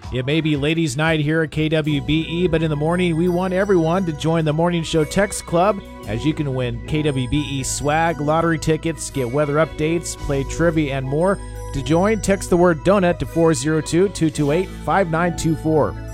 It may be ladies' night here at KWBE, but in the morning, we want everyone to join the Morning Show Text Club, as you can win KWBE swag, lottery tickets, get weather updates, play trivia, and more. To join, text the word donut to 402-228-5924.